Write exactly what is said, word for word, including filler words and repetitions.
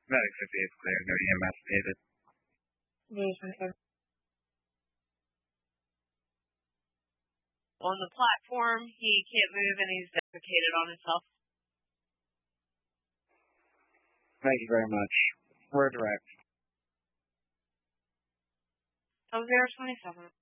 Medic fifty-eight clear. No E M S needed. On the platform, he can't move and he's defecated on himself. Thank you very much. We're direct. Oh, zero twenty-seven.